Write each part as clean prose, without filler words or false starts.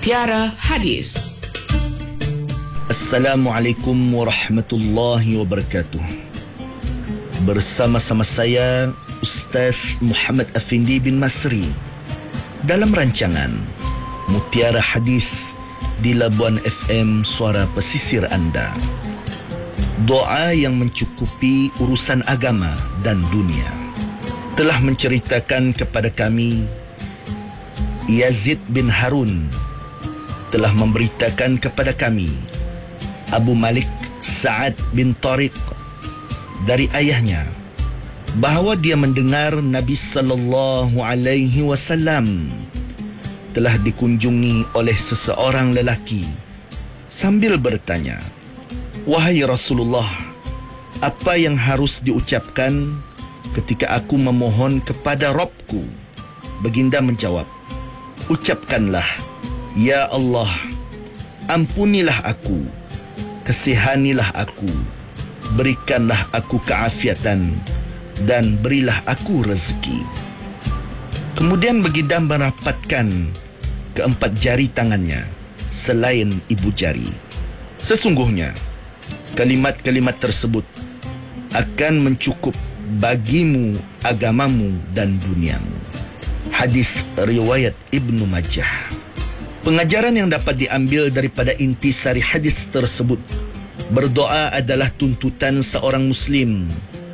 Mutiara Hadis. Assalamualaikum warahmatullahi wabarakatuh. Bersama-sama saya Ustaz Muhammad Afindi bin Masri dalam rancangan Mutiara Hadis di Labuan FM, suara pesisir anda. Doa yang mencukupi urusan agama dan dunia. Telah menceritakan kepada kami Yazid bin Harun telah memberitakan kepada kami Abu Malik Sa'ad bin Tariq dari ayahnya bahawa dia mendengar Nabi sallallahu alaihi wasallam telah dikunjungi oleh seseorang lelaki sambil bertanya, "Wahai Rasulullah, apa yang harus diucapkan ketika aku memohon kepada Rabbku?" Baginda menjawab, "Ucapkanlah, Ya Allah, ampunilah aku, kasihanilah aku, berikanlah aku keafiatan, dan berilah aku rezeki." Kemudian baginda merapatkan keempat jari tangannya selain ibu jari. Sesungguhnya kalimat-kalimat tersebut akan mencukup bagimu agamamu dan duniamu. Hadis riwayat Ibnu Majah. Pengajaran yang dapat diambil daripada intisari hadis tersebut, berdoa adalah tuntutan seorang Muslim.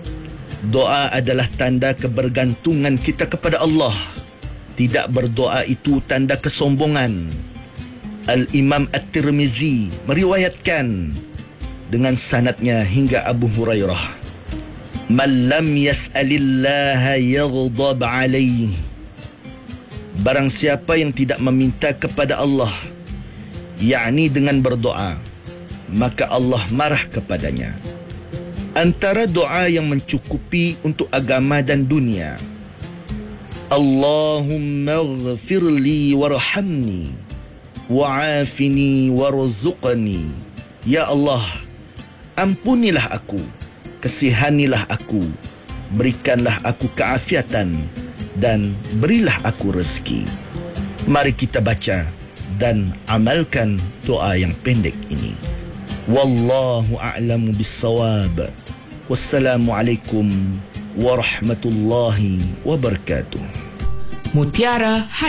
Doa adalah tanda kebergantungan kita kepada Allah. Tidak berdoa itu tanda kesombongan. Al-Imam At-Tirmizi meriwayatkan dengan sanadnya hingga Abu Hurairah, "Man lam yas'alillaha yaghdab alaihi." Barang siapa yang tidak meminta kepada Allah, yakni dengan berdoa, maka Allah marah kepadanya. Antara doa yang mencukupi untuk agama dan dunia, Allahumma ghafirli warhamni wa'afini warzuqni. Ya Allah, ampunilah aku, kasihanilah aku, berikanlah aku keafiatan, dan berilah aku rezeki. Mari kita baca dan amalkan doa yang pendek ini. Wallahu a'lamu bis-shawab. Wassalamualaikum warahmatullahi wabarakatuh. Mutiara